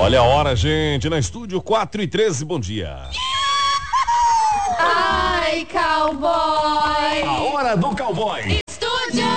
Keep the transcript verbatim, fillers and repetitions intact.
Olha a hora, gente, na estúdio quatro e treze, bom dia. Ai, cowboy! A hora do cowboy.